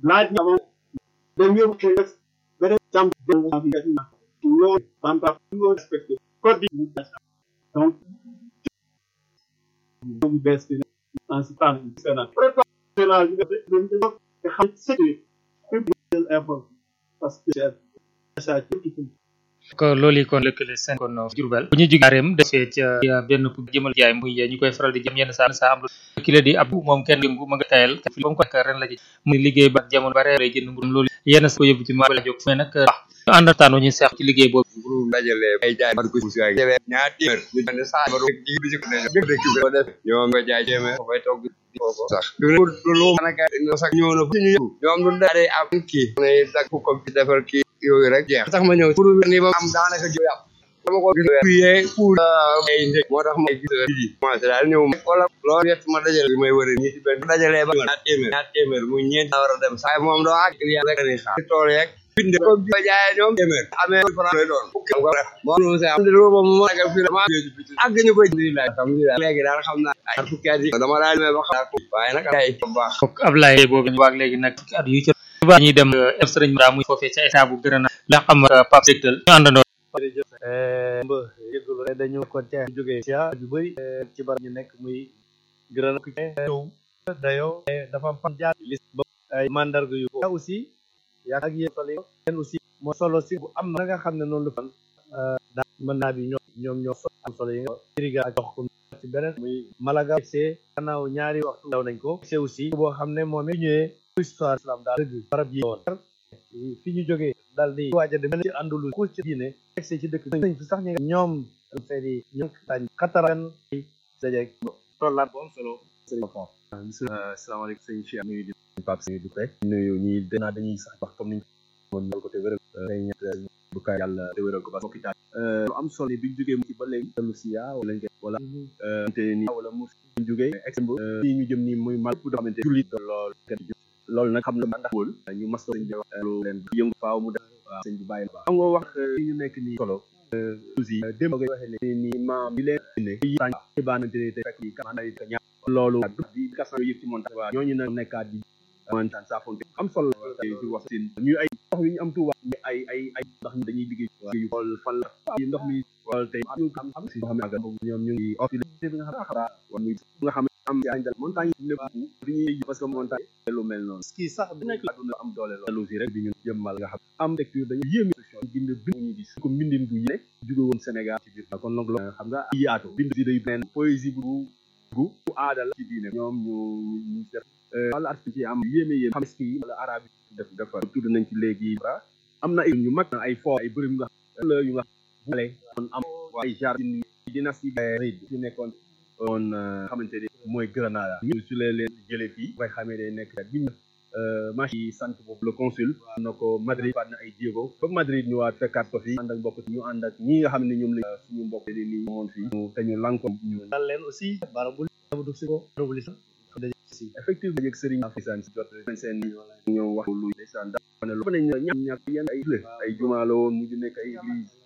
laaj na avant dañu ko def beneen jàmm loolu bamba ñu respecté code bi donc bu bees bi en ce temps sénat préparation bi nga xam sécurité effort parce que ko loolu yi kon lëkkale seen kon Diourbel bu ñu jógee Arem defee ca benn jëmal jaay muy ñu koy faral di jëm yenn saa am ki la di Abdou moom kenn yëngu ma nga tayal fi ba mu ko ren la ci muy liggéey ba jamono bare lay jënd mburu loolu yenn sa ko yóbbu ci ma la jóg mais nag ñu àndataan ñu seex ci liggéey boobu bu dajale ay jaay mar ko ci ay ñaar téeméer ñu ne sa ba di bi ci ko def ñoo nga jaay téeméer fay togg foofu sax lu naka sax ñoo na ñu ñoom lu daare am kii ne dak ko fi defal kii yooyu rek jeex tax ma ñëw pour ni ba am daanaka ju yàpp dama ko gis fiyee pour ay ndek moo tax ma gis di commencé daal ñëw wala loolu yett ma dajale bi may wëre ñi ci benn dajale ba ñaar téeméer muy ñeent war a dem saay moom doo ak client rek ni xaar tool rek binde ko ba jaay ñoom téeméer amee franc lay doon mo no sa am de lo mo ma ga fi ma ak ñu koy di la xam léegi daal xam naa ay fukki at yi dama daal may ba xam waaye nag ay baax Ablaye boobu ñu waag léegi nag fukki at yu ci ba ñuy dem sëriñ Mara muy foofee ca état bu gën a la xam Pape Sectel ñu àndandoo mba yëgul rek dañu ko ci jógee ci yu bëri ci bar ñu nekk muy gërëm ku ñëw dayo dafa am fan jaar liste ba ay mandarga yu ko aussi yaa ak yéen solo yéen aussi moo solo si bu am na nga xam ne noonu la fan daa mën naa bi ñoom ñoo am solo yi nga iriga jox ko ci beneen muy Malaga c'est gannaaw ñaari waxtu daw nañ ko c'est aussi boo xam ne moom it ñëwee histoire islam daal dëgg barab yi woon fi ñu jógee daal di waaja dem ci àndulu ku ci diine egsi ci dëkk nañ fi sax ñoom seeni ñu tañ xataran dajeeg tollaat bu am solo sëriñ Fon asalaamaaleykum sëñ Cheikh nuyu di Pape Seye du fekk nuyu ñi dinaa dañuy sax wax comme niñ moon ñal ko te wéral day ñett bu kaay yàlla te wéral ko ba bokki taal lu am solo bi ñu jógee mu ci ba léegi dellu si yaa wala lañ koy wala te ni wala mu ñu jógee exemb fii ñu jëm nii muy mal do xamante jullit loolu nag xam na ndax wóol ñu mas sëñ bi wax lu leen yëngu faaw mu def sëñ bi bàyyi am nga wax ñu nekk nii solo aussi démb nga waxee ne ni maam bi leen ne yi baanante ne te fekk yi kamana yi ñaar loolu di kasan yëg ci montagne waa ñooñu nag nekkaat di montagne saafonte am solo ci wax seen ñu ay ndox yu ñu am Tuuba ay ndax ñu dañuy liggéey yu xool fan la ndox mi xool tey ñu xam si xam nga ñoom ñu ngi offi bi nga xam nga xam am ci àndal montagne lépp dañuy parce que montagne lu mel noonu ski sax bu nekk aduna am doole loolu aussi rek di ñu jëmmal nga xam am lecture dañu yéeme bind ñu gis ko mbindin bu yéene jóge woon Sénégal ci biir kon nag loolu xam nga yaatu bind si day neen poésie bu aadal ci diine ñoom ñu def wala artiste ci am yéeme xam ski wala arabe def defar tudd nañ ci léegi am na ay ñu mag ay fo ay bërëm nga yu nga bale on am ay jardin dynastie Reid ci nekkoon on xamante ni mooy Granada ñu su leen jëlee fii bay xamee day nekk bi machi sant boobu le consul na ko Madrid faat na ay jéego ba Madrid ñu waat fekkaat ko fi ànd ak mbokk ñu ànd ak ñi nga xam ne ñoom la suñu mbokk ni moon fii te ñu lanko ñu dal leen aussi barabul du si ko effectivement yëg sëriñ Afisaan si jot seen ñëw wax lu ndeysaan da ne lu nañ ñàkk yenn ay juma la woon mu di nekk ay église